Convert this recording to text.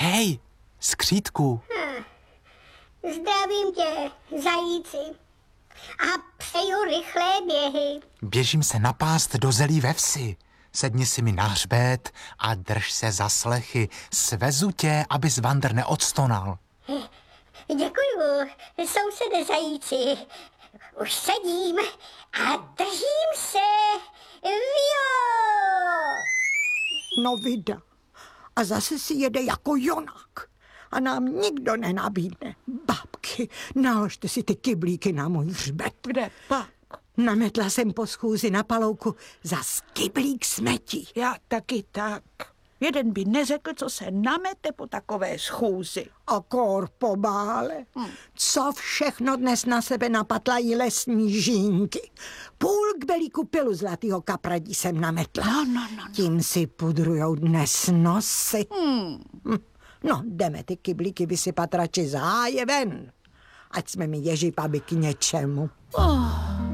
Hej, skřítku. Zdravím tě, zajíci. A přeju rychlé běhy. Běžím se napást do zelí ve vsi. Sedni si mi na hřbet a drž se za slechy. Svezu tě, abys vandr neodstonal. Děkuju, sousede zajíci. Už sedím a držím se. Vio! No vida. A zase si jede jako Jonák. A nám nikdo nenabídne. Babky, naložte si ty kyblíky na můj hřbet. Kde pak? Nametla jsem po schůzi na palouku za kyblík smetí. Já taky tak. Jeden by neřekl, co se namete po takové schůzi. A kor po bále. Co všechno dnes na sebe napatlají lesní žínky. Půl kbelíku pilu zlatýho kapradí jsem nametla. No. Tím si pudrujou dnes nosy. No, jdeme ty kyblíky vysypat radši za háje ven. Ať jsme mi Ježípaby k něčemu. Oh.